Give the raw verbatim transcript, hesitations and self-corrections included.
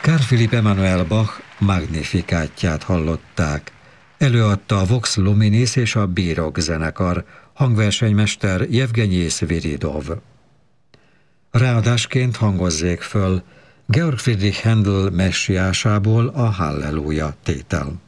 Carl Philipp Emanuel Bach Magnificátját hallották. Előadta a Vox Luminis és a Bírok zenekar, hangversenymester Jevgenyi Sviridov. Ráadásként hangozzék föl Georg Friedrich Händel messiásából a Halleluja tétel.